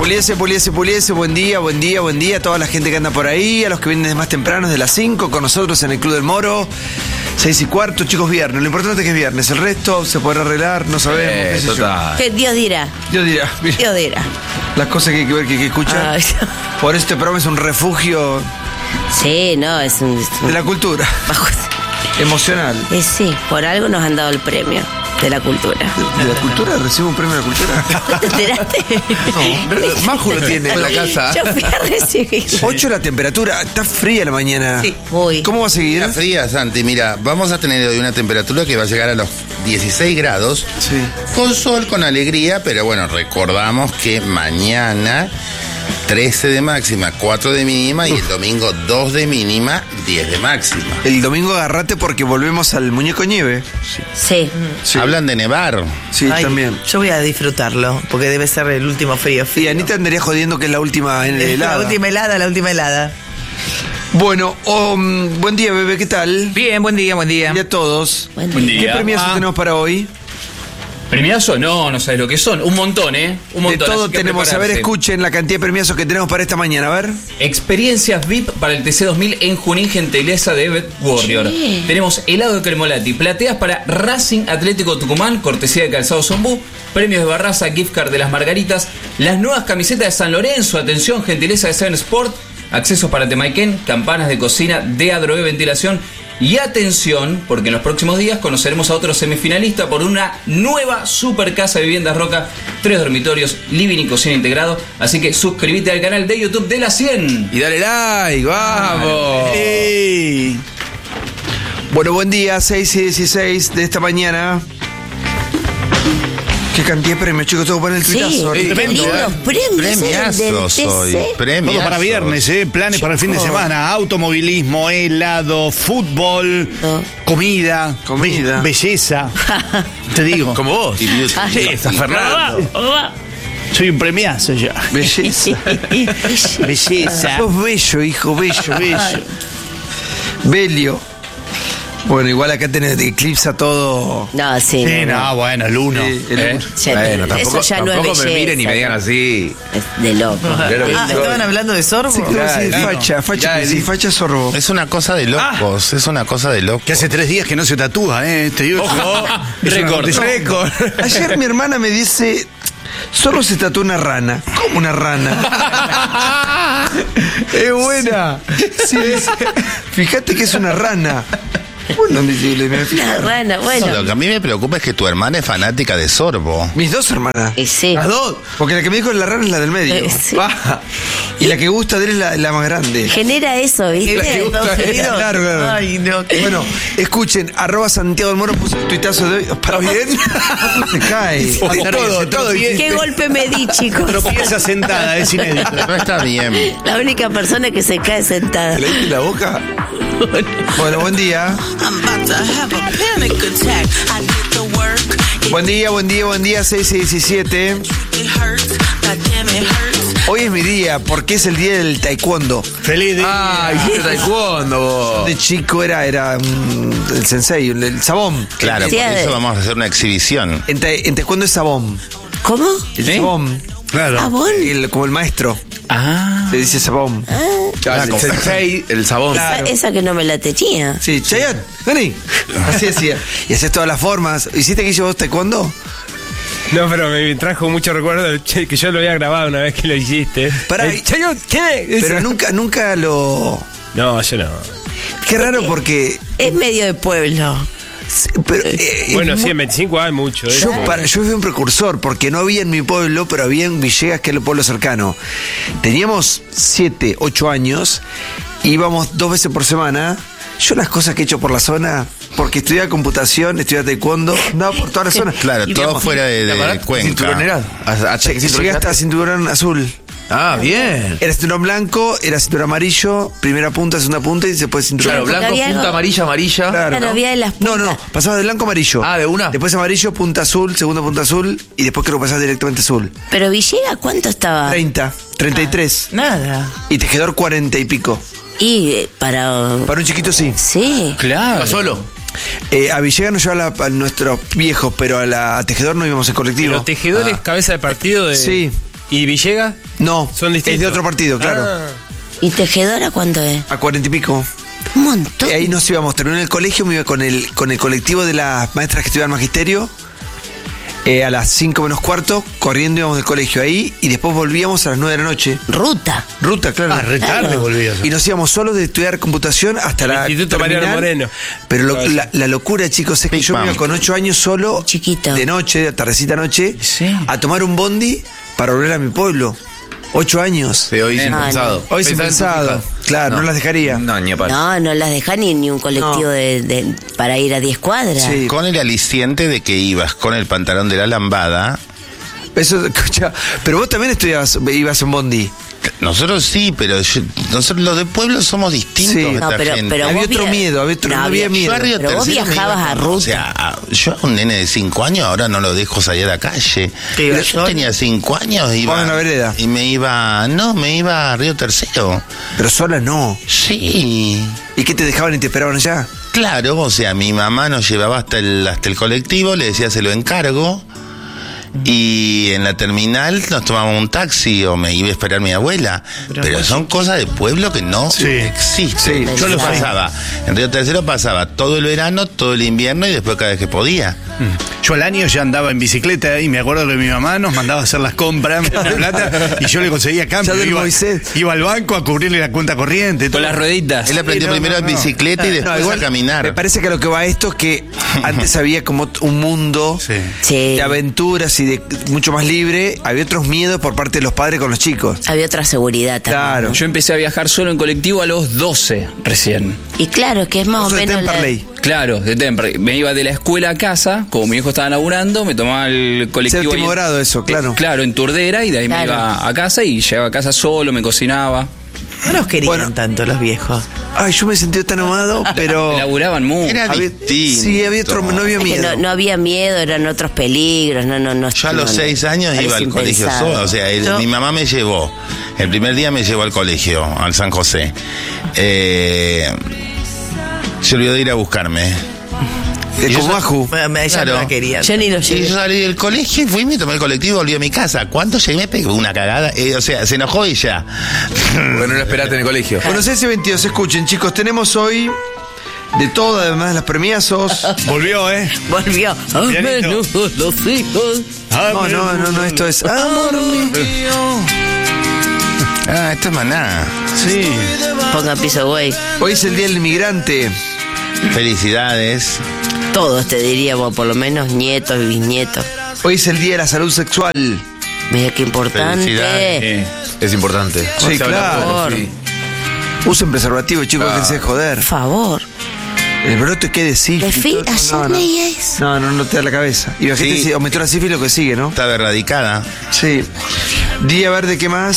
Puliese, buen día a toda la gente que anda por ahí, a los que vienen desde más temprano, de las 5, con nosotros en el Club del Moro, 6:15, chicos, viernes. Lo importante es que es viernes, el resto se podrá arreglar, no sabemos. Qué sé Total. Que Dios dirá. Dios dirá. Las cosas que hay que ver, que hay que escuchar. Ay. Por eso este programa es un refugio Sí, no, es un... de la cultura, emocional. Sí, por algo nos han dado el premio de la cultura. ¿De la cultura? ¿Recibo un premio de la cultura? ¿No te enteraste? No, Maju lo tiene en la casa. Yo fui a recibir. 8 la temperatura, está fría la mañana. Sí. Uy. ¿Cómo va a seguir? Está fría, Santi. Mira, vamos a tener hoy una temperatura que va a llegar a los 16 grados. Sí. Con sol, con alegría, pero bueno, recordamos que mañana 13 de máxima, 4 de mínima y el domingo 2 de mínima, 10 de máxima. El domingo agarrate porque volvemos al muñeco nieve. Sí. Sí. Hablan de nevar. Sí, Ay, también. Yo voy a disfrutarlo, porque debe ser el último frío. Y Anita andaría jodiendo que es la última en helada. La última helada. Bueno, buen día, bebé, ¿qué tal? Bien, buen día. Y a todos. Buen Buen día. día. ¿Qué premiazos tenemos para hoy? ¿Premiazo? No sabes lo que son. Un montón, ¿eh? Un montón. De todo así que tenemos. A ver, prepararse. escuchen la cantidad de premiazos que tenemos para esta mañana. A ver. Experiencias VIP para el TC2000 en Junín, gentileza de Bet Warrior. Sí. Tenemos helado de cremolati, plateas para Racing Atlético Tucumán, cortesía de Calzado Zombú, premios de Barraza, gift card de las Margaritas, las nuevas camisetas de San Lorenzo, atención, gentileza de Seven Sport, accesos para Temaiken, campanas de cocina de Adroe Ventilación. Y atención, porque en los próximos días conoceremos a otro semifinalista por una nueva super casa de viviendas Roca, 3 dormitorios, living y cocina integrado. Así que suscríbete al canal de YouTube de La 100. Y dale like, vamos. Ey. Bueno, buen día, 6:16 de esta mañana. Qué cantidad de premios, chicos, tengo que poner el Sí, tuitazo. qué Tremendo, lindos premios. Premiazos del hoy. TC. Premiazos. Todo para viernes, planes para el fin de semana, automovilismo, helado, fútbol, No. comida, belleza. Te digo. Como vos. Sí, está Fernando. Soy un premiazo ya. Belleza. Belleza. Sos bello, hijo, bello. Bello. Belio. Bueno, igual acá tenés de eclipsa todo. No, sí. Sí, no, bueno, el uno. Sí, el uno. Sí, Bueno, eso ya no es tampoco me belleza. miren y me digan así. Es de loco. ¿Estaban hablando de sorbo? Sí, claro, sí, facha sorbo. Es una cosa de locos, es una cosa de locos. Que hace 3 días que no se tatúa, Te digo. Récord. Récord. Ayer mi hermana me dice, solo se tatuó una rana. ¿Cómo una rana? Es buena. Sí, fíjate que es una rana. Bueno, Una rana, bueno. Lo que a mí me preocupa es que tu hermana es fanática de sorbo. mis dos hermanas. Sí. Las dos. Porque la que me dijo la rana es la del medio. Sí. Baja. Y la que gusta de él es la más grande. Genera eso, ¿viste? Claro, claro. Ay, no. Bueno, escuchen, @Santiago del Moro puso el tuitazo de hoy. ¿Para bien? Se cae. Todo. ¿Qué golpe me di, chicos? Tropieza sentada, es inédito. No está bien. La única persona que se cae sentada. ¿Le diste la boca? Bueno, buen día. Buen día, 6:17. Hoy es mi día, porque es el día del taekwondo. Feliz día. Ay, ¿qué taekwondo vos? De chico era el sensei, el sabón. Claro, Sí, por a ver. eso vamos a hacer una exhibición. En taekwondo es sabón. ¿Cómo? El ¿Sí? sabón. Claro. ¿Sabón? Como el maestro. Ah. Se dice sabón. El sensei, el sabón. Esa que no me la tenía. Sí, Chayanne, vení. Así decía. Y haces todas las formas. ¿Hiciste que vos taekwondo? No, pero me trajo mucho recuerdo que yo lo había grabado una vez que lo hiciste. Pará, Chayo, ¿qué? Pero nunca lo... No, yo no. Qué raro porque... Es medio de pueblo. Pero, Bueno, es sí, muy- en 25 hay mucho. Yo fui un precursor, porque no había en mi pueblo, pero había en Villegas, que es el pueblo cercano. Teníamos 7, 8 años, íbamos 2 veces por semana. Yo las cosas que he hecho por la zona, porque estudiaba computación, estudiaba taekwondo, andaba por toda la zona. Claro, Y todo digamos, fuera de Cuenca. ¿Cinturonera? llegué hasta cinturón azul. Ah, bien. Era cinturón blanco, era cinturón amarillo, primera punta, segunda punta y después cinturón Claro, Porque blanco, había punta algo- amarilla, amarilla. Claro, había de las No, puntas. pasaba de blanco a amarillo. Ah, ¿de una? Después amarillo, punta azul, segunda punta azul y después creo que pasaba directamente azul. Pero Villegas, ¿cuánto estaba? 30, 33. Nada. Y tejedor 40 y pico. Y para... Para un chiquito sí. Sí. Claro. Solo. A Villegas nos lleva a nuestros viejos, pero a Tejedor no íbamos en colectivo. Pero Tejedor es cabeza de partido de... Sí. ¿Y Villegas? No, Son distintos. es de otro partido, claro. Ah. ¿Y Tejedora cuánto es? A 40 y pico. Un montón. Ahí nos íbamos, terminé el colegio, me iba con el colectivo de las maestras que estudiaban magisterio. A las 5 menos cuarto, corriendo íbamos del colegio ahí y después volvíamos a las 9 de la noche. Ruta. Ruta, claro. Ah, retarde Claro. volvías. Y nos íbamos solos de estudiar computación hasta la Instituto Mariano terminal. Moreno. Pero la locura, chicos, es que Big yo me iba Bang. con 8 años solo, Chiquito. de noche, de tardecita noche, Sí. a tomar un bondi para volver a mi pueblo. 8 años. Sí, hoy es Ah, impensado. Hoy sin Pensá en tus pensado. hijas. Claro, no las dejaría. No, ni a palo. No las deja ni un colectivo No. para ir a 10 cuadras. Sí. Con el aliciente de que ibas con el pantalón de la lambada. Eso, escucha, pero vos también ibas en bondi. Nosotros sí, pero nosotros los de pueblo somos distintos Sí. de esta No, pero gente. Había vos otro miedo, no había miedo. Yo a Río Pero vos Tercero me viajabas iba a con- ruta. O sea, yo a un nene de 5 años ahora no lo dejo salir a la calle. ¿Qué iba Pero yo solo? tenía 5 años iba Vos en la vereda. y me iba a Río Tercero. Pero sola no. Sí. ¿Y qué te dejaban y te esperaban allá? Claro, o sea, mi mamá nos llevaba hasta el colectivo, le decía se lo encargo. Y en la terminal nos tomábamos un taxi o me iba a esperar mi abuela. Pero son cosas de pueblo que no Sí. existen. Sí, Yo lo claro. pasaba. En Río Tercero pasaba todo el verano, todo el invierno y después cada vez que podía. Yo al año ya andaba en bicicleta y me acuerdo que mi mamá nos mandaba a hacer las compras, me daba plata, y yo le conseguía cambio. Ya del Moisés. Iba al banco a cubrirle la cuenta corriente. Con todo. las rueditas. Él aprendió no, primero no, en no. bicicleta y después igual, a caminar. Me parece que a lo que va esto es que antes había como un mundo Sí. Sí. de aventuras y de mucho más libre. Había otros miedos por parte de los padres con los chicos. Había otra seguridad también. Claro. Yo empecé a viajar solo en colectivo a los 12 recién. Y claro, que es más Vos o sos de menos. Temperley. Claro, de Temperley. Me iba de la escuela a casa, como mi hijo estaba laburando, me tomaba el colectivo. Séptimo ahí en- grado eso, claro. Claro, en Turdera y de ahí me Claro. iba a casa y llegaba a casa solo, me cocinaba. No nos querían Bueno. tanto los viejos. Ay, yo me sentí tan amado, pero. Laburaban mucho. Era había- distinto. sí, había otro, no había Es que miedo. no había miedo, eran otros peligros. No, Yo a los 6 años iba al colegio impensado. solo. O sea, Yo- mi mamá me llevó. El primer día me llevó al colegio, al San José. Se olvidó de ir a buscarme. De Y yo Comajú. Bueno, ella Claro. no la quería. Yo ni lo Y llevé. yo salí del colegio y fui, me tomé el colectivo y volví a mi casa. ¿Cuánto llegué? Me pegó una cagada. O sea, se enojó ella. Porque no lo esperaste en el colegio. Bueno, CS22, escuchen, chicos, tenemos hoy de todo, además de las premiazos. Volvió, ¿eh? Volvió. A Pianito. menudo los hijos. No, esto es amor mío. Ah, esto es Maná. Sí. Pongan piso, güey. Hoy es el Día del Inmigrante. Felicidades. Todos te diríamos, por lo menos nietos y bisnietos. Hoy es el Día de la Salud Sexual. Mira qué importante. Felicidades. Es importante. Sí, Se habla claro. poco, sí. Usen preservativo, chicos, déjense de joder. Por favor. El brote que de sífilis. No te da la cabeza. Y imagínate Sí. si aumentó la sífilis lo que sigue, ¿no? Estaba erradicada. Sí. Día verde, ¿qué más?